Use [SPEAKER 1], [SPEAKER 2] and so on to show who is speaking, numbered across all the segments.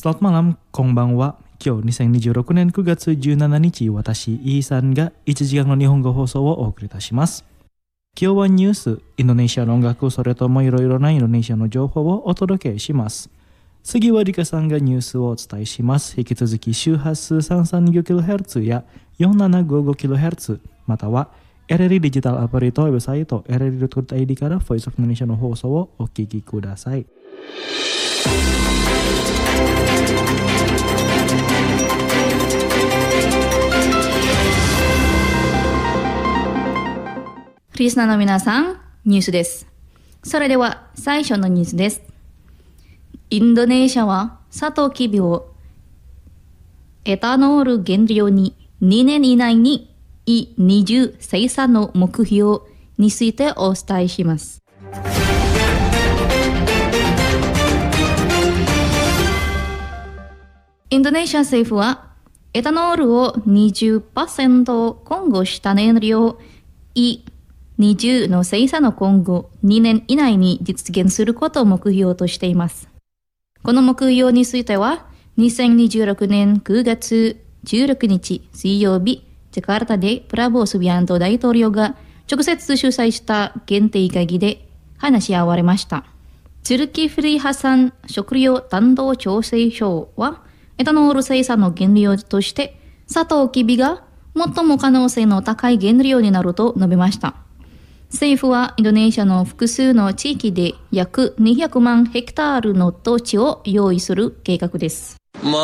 [SPEAKER 1] Selamat malam, konbanwa. 今日2026年9月17日、私、イーさんが1時間の日本語放送をお送りいたします。今日はニュース、インドネシアの音楽、それともいろいろなインドネシアの情報をお届けします。次はリカさんがニュースをお伝えします。引き続き周波数 332kHz や 4755kHz または RRI デジタルアプリとウェブサイト RRI.ID から Voice of Indonesia の放送をお聞きください。
[SPEAKER 2] リスナーの皆さん、ニュースです。それでは最初のニュースです。インドネシアはサトウキビをエタノール原料に2年以内にE20生産の目標についてお伝えします。インドネシア政府はエタノールを 20% 混合した燃料E20の生産の今後2年以内に実現することを目標としています。この目標については、2026年9月16日水曜日、ジャカルタでプラボー・スビアント大統領が直接主催した限定会議で話し合われました。チュルキフリーハサン食料担当調整省は、エタノール生産の原料として、サトウキビが最も可能性の高い原料になると述べました。政府はインドネシアの複数の地域で約200万ヘクタールの土地を用意する計画です。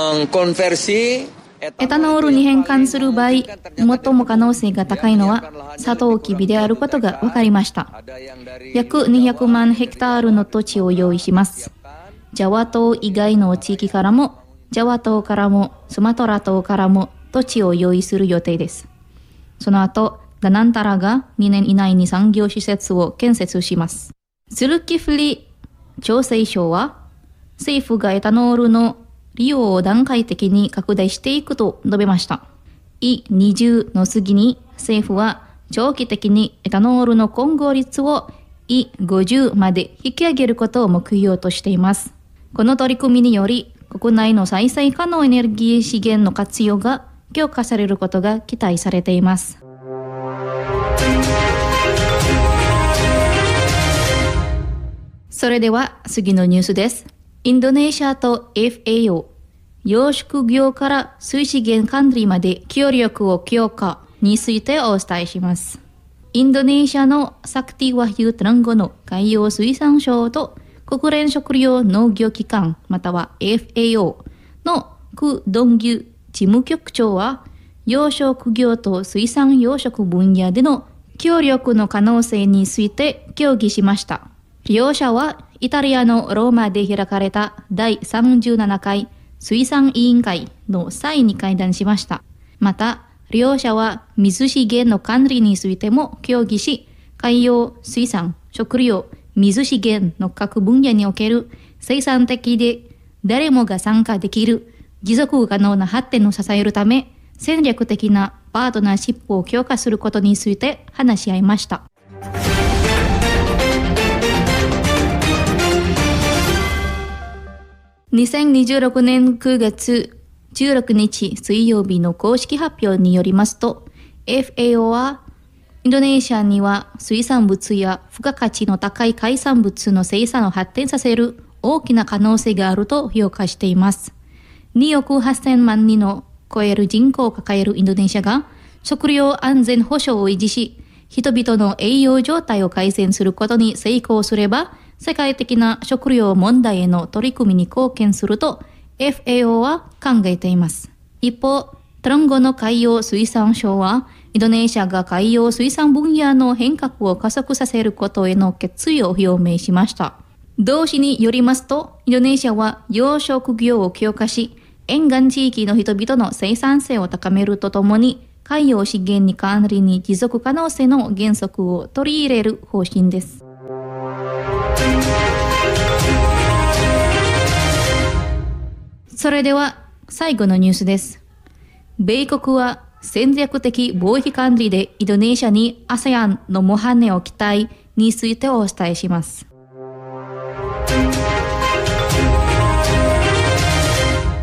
[SPEAKER 2] エタノールに変換する場合、最も可能性が高いのはサトウキビであることが分かりました。約200万ヘクタールの土地を用意します。ジャワ島以外の地域からも、ジャワ島からもスマトラ島からも土地を用意する予定です。その後、ダナンタラが2年以内に産業施設を建設します。ズルキフリ調整省は、政府がエタノールの利用を段階的に拡大していくと述べました。E20 の次に政府は長期的にエタノールの混合率を E50 まで引き上げることを目標としています。この取り組みにより、国内の再生可能エネルギー資源の活用が強化されることが期待されています。それでは次のニュースです。インドネシアと FAO、養殖業から水資源管理まで協力を強化についてお伝えします。インドネシアのサクティワヒュートランゴの海洋水産省と国連食糧農業機関または FAO のク・ドンギュ事務局長は、養殖業と水産養殖分野での協力の可能性について協議しました。両者はイタリアのローマで開かれた第37回水産委員会の際に会談しました。また、両者は水資源の管理についても協議し、海洋水産、食料、水資源の各分野における生産的で誰もが参加できる持続可能な発展を支えるため、戦略的なパートナーシップを強化することについて話し合いました。2026年9月16日水曜日の公式発表によりますと、FAO はインドネシアには水産物や付加価値の高い海産物の生産を発展させる大きな可能性があると評価しています。2億8000万人の超える人口を抱えるインドネシアが食料安全保障を維持し、人々の栄養状態を改善することに成功すれば、世界的な食料問題への取り組みに貢献すると FAO は考えています。一方、トランゴの海洋水産省は、インドネシアが海洋水産分野の変革を加速させることへの決意を表明しました。同誌によりますと、インドネシアは養殖業を強化し、沿岸地域の人々の生産性を高めるとともに、海洋資源に管理に持続可能性の原則を取り入れる方針です。それでは最後のニュースです。米国は戦略的貿易管理でインドネシアに ASEAN の模範を期待についてお伝えします。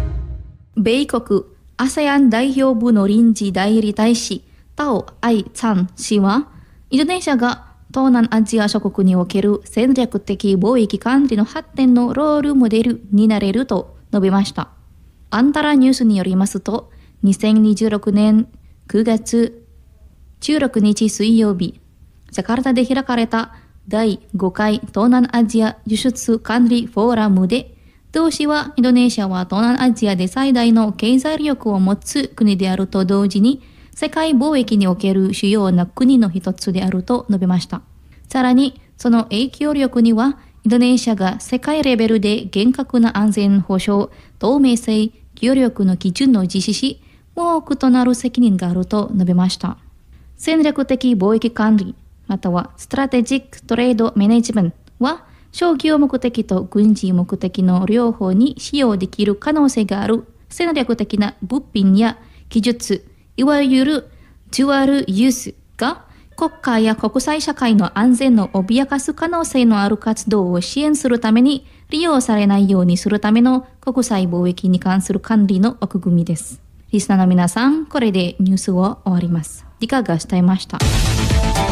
[SPEAKER 2] 米国 ASEAN 代表部の臨時代理大使タオ・アイ・ツァン氏は、インドネシアが東南アジア諸国における戦略的貿易管理の発展のロールモデルになれると述べました。アンタラニュースによりますと、2026年9月16日水曜日、ジャカルタで開かれた第5回東南アジア輸出管理フォーラムで、同氏はインドネシアは東南アジアで最大の経済力を持つ国であると同時に、世界貿易における主要な国の一つであると述べました。さらに、その影響力には、インドネシアが世界レベルで厳格な安全保障、透明性、協力の基準を実施し、多くとなる責任があると述べました。戦略的貿易管理、またはストラテジックトレードマネジメントは、商業目的と軍事目的の両方に使用できる可能性がある戦略的な物品や技術、いわゆるデュアルユースが国家や国際社会の安全を脅かす可能性のある活動を支援するために利用されないようにするための国際貿易に関する管理の枠組みです。リスナーの皆さん、これでニュースを終わります。理解がしていました。